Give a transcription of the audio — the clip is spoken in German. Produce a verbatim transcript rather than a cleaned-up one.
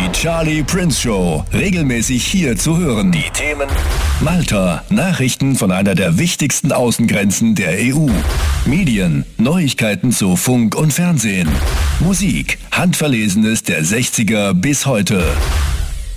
Die Charlie Prince Show. Regelmäßig hier zu hören. Die Themen: Malta, Nachrichten von einer der wichtigsten Außengrenzen der E U. Medien, Neuigkeiten zu Funk und Fernsehen. Musik, Handverlesenes der sechziger bis heute.